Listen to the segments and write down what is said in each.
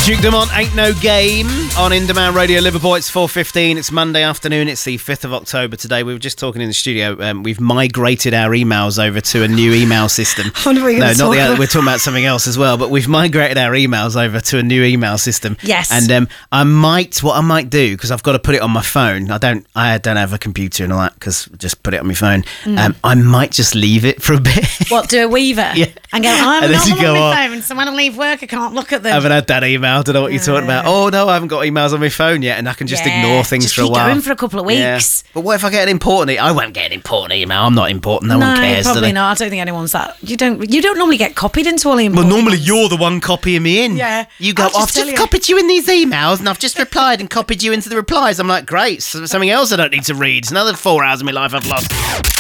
Duke Dumont, Ain't No Game on In Demand Radio Liverpool. It's 4:15. It's Monday afternoon. It's the 5th of October today. We were just talking in the studio. We've migrated our emails over to a new email system. We're talking about something else as well, but we've migrated our emails over to a new email system. Yes. And what I might do, because I've got to put it on my phone. I don't have a computer and all that, because just put it on my phone. I might just leave it for a bit. What, do a weaver? Yeah. And go, I'm And then not you on go my on. phone, so when I leave work, I can't look at them. I haven't had that email. I don't know what you're talking about. Oh, no, I haven't got emails on my phone yet, and I can just ignore things just for a keep while. going for a couple of weeks. Yeah. But what if I get an important I won't get an important email. I'm not important. No one cares. Probably not. I don't think anyone's that. You don't normally get copied into all the important Well, normally ones. you're the one copying me in. Yeah. You go, I've just copied you in these emails, and I've just replied and copied you into the replies. I'm like, great. So something else I don't need to read. It's another 4 hours of my life I've lost.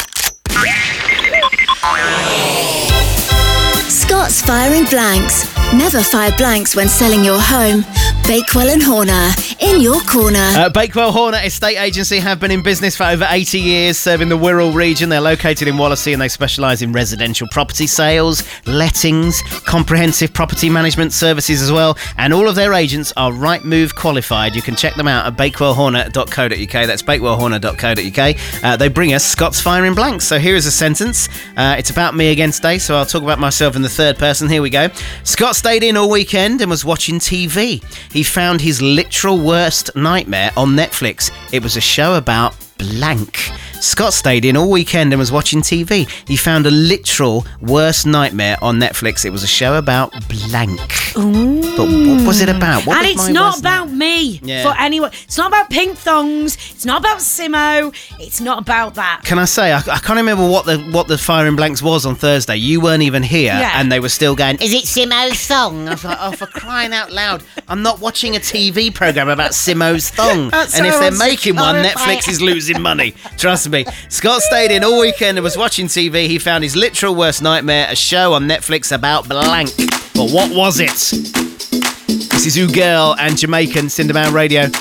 Scott's Firing Blanks. Never fire blanks when selling your home. Bakewell and Horner, in your corner. Bakewell Horner Estate Agency have been in business for over 80 years, serving the Wirral region. They're located in Wallasey, and they specialise in residential property sales, lettings, comprehensive property management services as well. And all of their agents are Rightmove qualified. You can check them out at bakewellhorner.co.uk. That's bakewellhorner.co.uk. They bring us Scott's Firing Blanks. So here is a sentence. It's about me again today, so I'll talk about myself in the third person. Here we go. Scott stayed in all weekend and was watching TV. He found his literal worst nightmare on Netflix. It was a show about blank. Scott stayed in all weekend and was watching TV. He found a literal worst nightmare on Netflix. It was a show about blank. Ooh. But what was it about? And it's not about me for anyone. It's not about pink thongs. It's not about Simo. It's not about that. Can I say, I can't remember what the Firing Blanks was on Thursday. You weren't even here, and they were still going, is it Simo's thong? I was like, oh, for crying out loud. I'm not watching a TV programme about Simo's thong. And if they're making one, Netflix is losing money. Trust me. Scott stayed in all weekend and was watching TV. He found his literal worst nightmare, a show on Netflix about blank. But what was it? This is Ugirl and Jamaican Cinderman Radio.